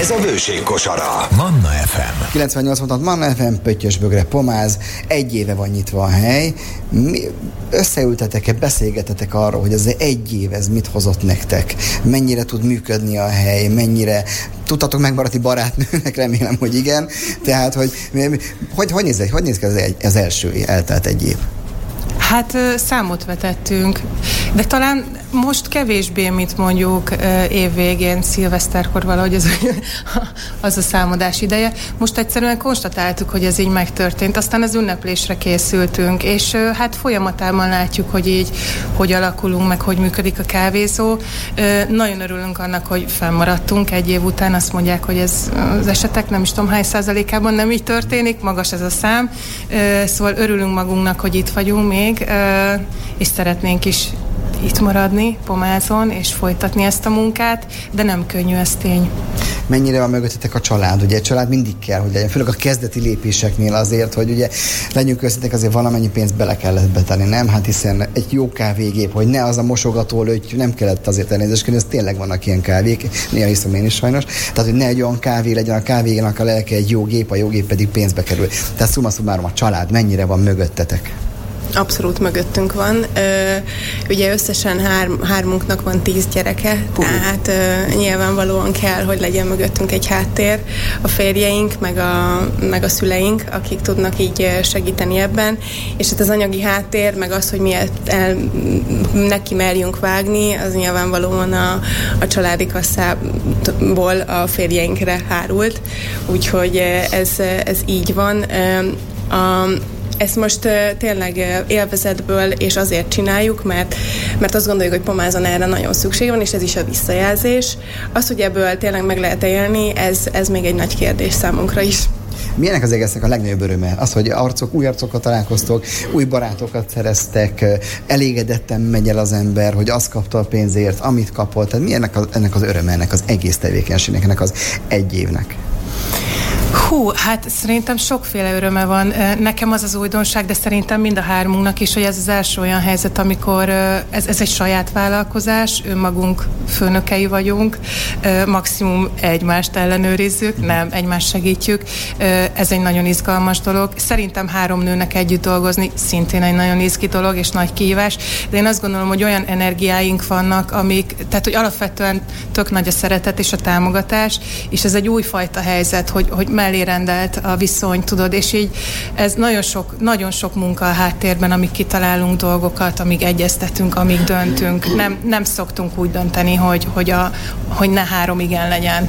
Ez a Bőség kosara. Manna FM. 98.6 Manna FM, Pöttyösbögre, Pomáz. 1 éve van nyitva a hely. Összeültetek-e, beszélgetetek arról, hogy ez 1 év, ez mit hozott nektek? Mennyire tud működni a hely? Mennyire tudtatok megmaradni barátnőnek? Remélem, hogy igen. Tehát, hogy néz ki az első eltelt 1 év? Hát számot vetettünk, de talán most kevésbé, mint mondjuk évvégén, szilveszterkor valahogy az a számadás ideje. Most egyszerűen konstatáltuk, hogy ez így megtörtént, aztán az ünneplésre készültünk, és hát folyamatában látjuk, hogy így hogy alakulunk, meg hogy működik a kávézó. Nagyon örülünk annak, hogy fennmaradtunk 1 év után, azt mondják, hogy ez az esetek nem is tudom hány százalékában nem így történik, magas ez a szám. Szóval örülünk magunknak, hogy itt vagyunk még, és szeretnénk is itt maradni Pomázon, és folytatni ezt a munkát, de nem könnyű, ez tény. Mennyire van mögöttetek a család? Ugye egy család mindig kell, hogy legyen, főleg a kezdeti lépéseknél azért, hogy ugye legyünk őszinték, azért valamennyi pénzt bele kellett betenni, nem? Hát hiszen egy jó kávégép, hogy ne az a mosogató löty, nem kellett azért elnézéskedni, ez tényleg vannak ilyen kávék, néha hiszem én is sajnos. Tehát, hogy ne egy olyan kávé legyen, a kávénak a lelke egy jó gép, a jó gép pedig pénzbe kerül. Tehát summa summarum, a család mennyire van mögöttetek? Abszolút mögöttünk van. Ugye összesen hármunknak van 10 gyereke, tehát nyilvánvalóan kell, hogy legyen mögöttünk egy háttér, a férjeink, meg a szüleink, akik tudnak így segíteni ebben, és hát az anyagi háttér, meg az, hogy mi neki merjünk vágni, az nyilvánvalóan a családi kasszából a férjeinkre hárult, úgyhogy ez így van. Ezt most tényleg élvezetből és azért csináljuk, mert azt gondoljuk, hogy Pomázon erre nagyon szükség van, és ez is a visszajelzés. Az, hogy ebből tényleg meg lehet élni, ez még egy nagy kérdés számunkra is. Milyenek az egésznek a legnagyobb öröme? Az, hogy új arcokkal találkoztok, új barátokat szereztek, elégedetten megy el az ember, hogy azt kapta a pénzért, amit kapott. Tehát mi ennek az öröme, ennek az egész tevékenységnek, ennek az 1 évnek? Hát szerintem sokféle öröme van. Nekem az újdonság, de szerintem mind a hármunknak is, hogy ez az első olyan helyzet, amikor ez egy saját vállalkozás, önmagunk főnökei vagyunk, maximum egymást ellenőrizzük, nem, egymást segítjük. Ez egy nagyon izgalmas dolog. Szerintem 3 nőnek együtt dolgozni szintén egy nagyon izgi dolog és nagy kihívás, de én azt gondolom, hogy olyan energiáink vannak, tehát hogy alapvetően tök nagy a szeretet és a támogatás, és ez egy újfajta helyzet, hogy mellé rendelt a viszony, tudod, és így ez nagyon sok munka a háttérben, amíg kitalálunk dolgokat, amíg egyeztetünk, amíg döntünk. Nem szoktunk úgy dönteni, hogy ne 3 igen legyen.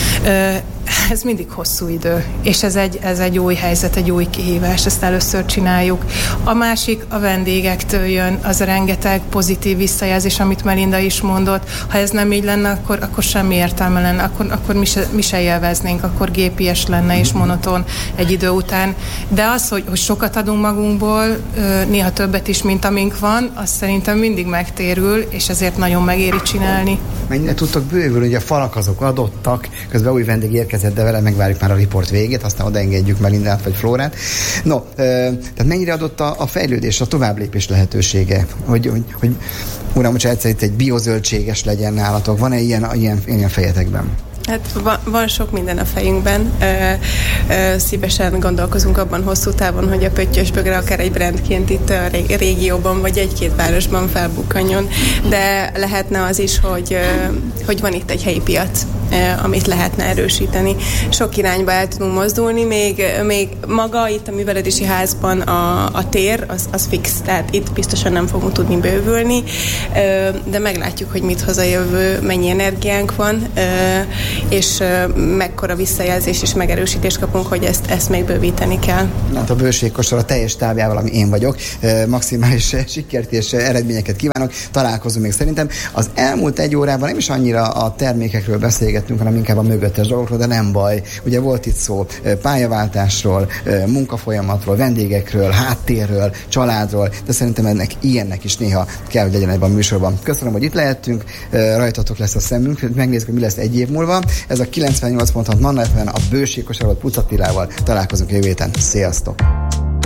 Ez mindig hosszú idő, és ez egy új helyzet, egy új kihívás, ezt először csináljuk. A másik a vendégektől jön, az a rengeteg pozitív visszajelzés, amit Melinda is mondott. Ha ez nem így lenne, akkor semmi értelme lenne, akkor mi se élveznénk, akkor gépies lenne és monoton egy idő után. De az, hogy sokat adunk magunkból, néha többet is, mint amink van, az szerintem mindig megtérül, és ezért nagyon megéri csinálni. Mennyire tudtok bővülni, hogy a falak azok adottak, közben új vendég érkezett, de vele megvárjuk már a riport végét, aztán odaengedjük Melindát vagy Flórát. No, tehát mennyire adott a fejlődés, a továbblépés lehetősége, hogy uram, hogyha egyszer itt egy biozöldséges legyen nálatok, van-e ilyen fejetekben? Hát van sok minden a fejünkben. Szívesen gondolkozunk abban hosszú távon, hogy a Pöttyösbögre akár egy brandként itt a régióban, vagy 1-2 városban felbukkanjon. De lehetne az is, hogy van itt egy helyi piac, amit lehetne erősíteni. Sok irányba el tudunk mozdulni, még maga itt a művelődési házban a tér, az fix, tehát itt biztosan nem fogunk tudni bővülni, de meglátjuk, hogy mit hoz a jövő, mennyi energiánk van, és mekkora visszajelzés és megerősítést kapunk, hogy ezt még bővíteni kell. Hát a Bőség kosara teljes távjával, ami én vagyok, maximális sikert és eredményeket kívánok. Találkozunk még szerintem. Az elmúlt 1 órában nem is annyira a termékekről beszélgettünk, hanem inkább a mögöttes dolgokról, de nem baj. Ugye volt itt szó pályaváltásról, munkafolyamatról, vendégekről, háttérről, családról, de szerintem ilyennek is néha kell, hogy legyen ebben a műsorban. Köszönöm, hogy itt lehettünk, rajtatok lesz a szemünk, megnézzük, mi lesz 1 év múlva. Ez a 98.6 Manna FM, a Bőség kosara Puc Attilával. Találkozunk jövő héten. Sziasztok!